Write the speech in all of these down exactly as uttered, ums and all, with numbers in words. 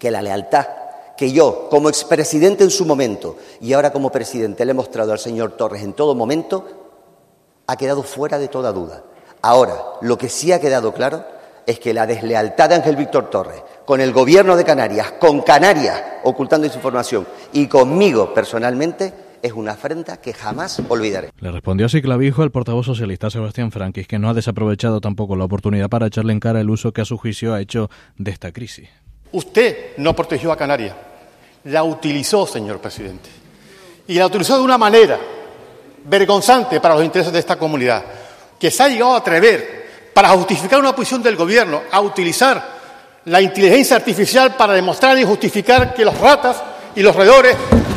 que la lealtad que yo, como expresidente en su momento y ahora como presidente, le he mostrado al señor Torres en todo momento, ha quedado fuera de toda duda. Ahora, lo que sí ha quedado claro es que la deslealtad de Ángel Víctor Torres con el Gobierno de Canarias, con Canarias ocultando esa información y conmigo personalmente, es una afrenta que jamás olvidaré. Le respondió así Clavijo al portavoz socialista Sebastián Franquis, que no ha desaprovechado tampoco la oportunidad para echarle en cara el uso que a su juicio ha hecho de esta crisis. Usted no protegió a Canarias, la utilizó, señor presidente, y la utilizó de una manera vergonzante para los intereses de esta comunidad, que se ha llegado a atrever, para justificar una posición del Gobierno, a utilizar la inteligencia artificial para demostrar y justificar que los ratas y los roedores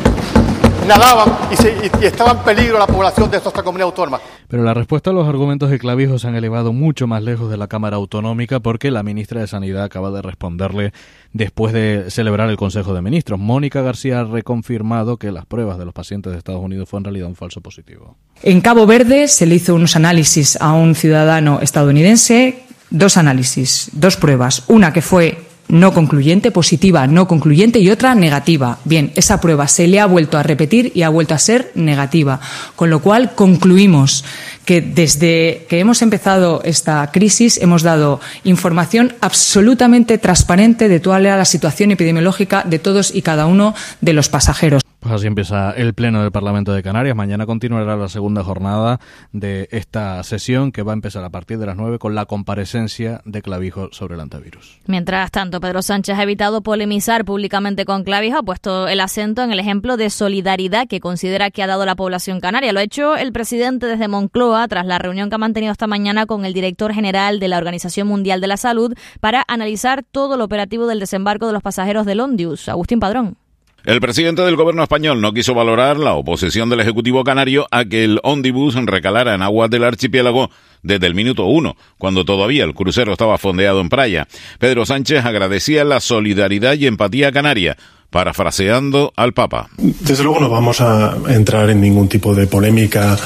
nadaban y, se, y estaba en peligro la población de esta comunidad autónoma. Pero la respuesta a los argumentos de Clavijo se han elevado mucho más lejos de la Cámara Autonómica, porque la ministra de Sanidad acaba de responderle después de celebrar el Consejo de Ministros. Mónica García ha reconfirmado que las pruebas de los pacientes de Estados Unidos fue en realidad un falso positivo. En Cabo Verde se le hizo unos análisis a un ciudadano estadounidense, dos análisis, dos pruebas, una que fue no concluyente, positiva, no concluyente, y otra negativa. Bien, esa prueba se le ha vuelto a repetir y ha vuelto a ser negativa, con lo cual concluimos que desde que hemos empezado esta crisis hemos dado información absolutamente transparente de toda la situación epidemiológica de todos y cada uno de los pasajeros. Pues así empieza el Pleno del Parlamento de Canarias. Mañana continuará la segunda jornada de esta sesión, que va a empezar a partir de las nueve con la comparecencia de Clavijo sobre el antivirus. Mientras tanto, Pedro Sánchez ha evitado polemizar públicamente con Clavijo, ha puesto el acento en el ejemplo de solidaridad que considera que ha dado la población canaria. Lo ha hecho el presidente desde Moncloa tras la reunión que ha mantenido esta mañana con el director general de la Organización Mundial de la Salud para analizar todo lo operativo del desembarco de los pasajeros del Ondius. Agustín Padrón. El presidente del gobierno español no quiso valorar la oposición del Ejecutivo canario a que el Ondibus recalara en aguas del archipiélago desde el minuto uno, cuando todavía el crucero estaba fondeado en Praia. Pedro Sánchez agradecía la solidaridad y empatía canaria, parafraseando al Papa. Desde luego no vamos a entrar en ningún tipo de polémica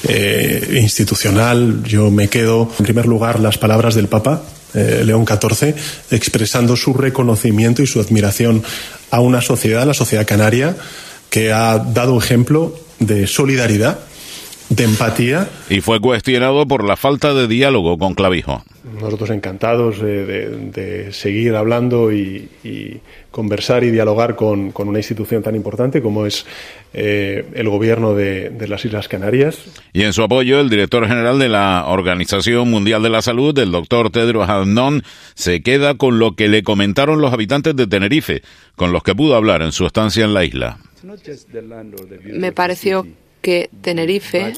eh, institucional. Yo me quedo, en primer lugar, las palabras del Papa, eh, León catorce, expresando su reconocimiento y su admiración a una sociedad, la sociedad canaria, que ha dado ejemplo de solidaridad, de empatía. Y fue cuestionado por la falta de diálogo con Clavijo. Nosotros encantados de, de, de seguir hablando y, y conversar y dialogar con, con una institución tan importante como es eh, el gobierno de, de las Islas Canarias. Y en su apoyo, el director general de la Organización Mundial de la Salud, el doctor Tedros Adhanom, se queda con lo que le comentaron los habitantes de Tenerife, con los que pudo hablar en su estancia en la isla. Me pareció que Tenerife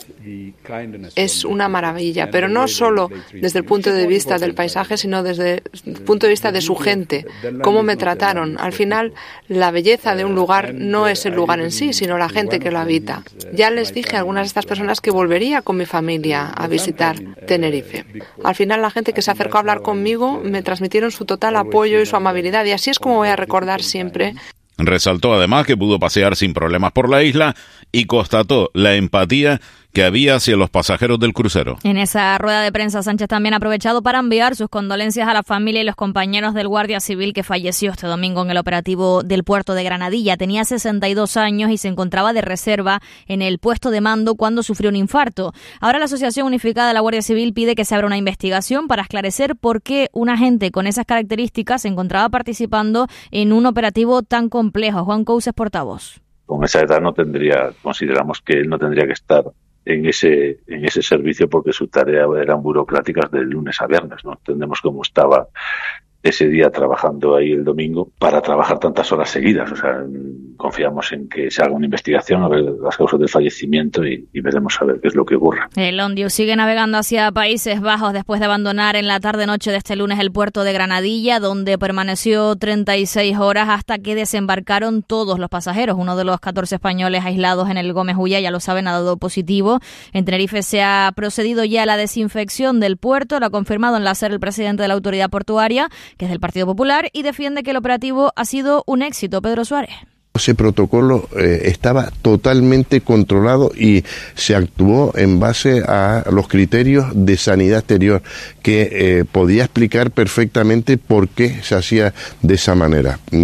es una maravilla, pero no solo desde el punto de vista del paisaje, sino desde el punto de vista de su gente, cómo me trataron. Al final, la belleza de un lugar no es el lugar en sí, sino la gente que lo habita. Ya les dije a algunas de estas personas que volvería con mi familia a visitar Tenerife. Al final, la gente que se acercó a hablar conmigo me transmitieron su total apoyo y su amabilidad, y así es como voy a recordar siempre. Resaltó además que pudo pasear sin problemas por la isla y constató la empatía que había hacia los pasajeros del crucero. En esa rueda de prensa, Sánchez también ha aprovechado para enviar sus condolencias a la familia y los compañeros del guardia civil que falleció este domingo en el operativo del puerto de Granadilla. Tenía sesenta y dos años y se encontraba de reserva en el puesto de mando cuando sufrió un infarto. Ahora la Asociación Unificada de la Guardia Civil pide que se abra una investigación para esclarecer por qué un agente con esas características se encontraba participando en un operativo tan complejo. Juan Couses, portavoz. Con esa edad no tendría, consideramos que él no tendría que estar en ese en ese servicio porque su tarea eran burocráticas de lunes a viernes, ¿no? Entendemos cómo estaba ese día trabajando ahí el domingo para trabajar tantas horas seguidas. O sea, confiamos en que se haga una investigación a ver las causas del fallecimiento y, y veremos a ver qué es lo que ocurre. El Ondius sigue navegando hacia Países Bajos después de abandonar en la tarde-noche de este lunes el puerto de Granadilla, donde permaneció treinta y seis horas hasta que desembarcaron todos los pasajeros. Uno de los catorce españoles aislados en el Gómez Ulla, ya lo saben, ha dado positivo. En Tenerife se ha procedido ya a la desinfección del puerto, lo ha confirmado en la SER el presidente de la autoridad portuaria, que es del Partido Popular, y defiende que el operativo ha sido un éxito. Pedro Suárez. Ese protocolo eh, estaba totalmente controlado y se actuó en base a los criterios de sanidad exterior, que eh, podía explicar perfectamente por qué se hacía de esa manera.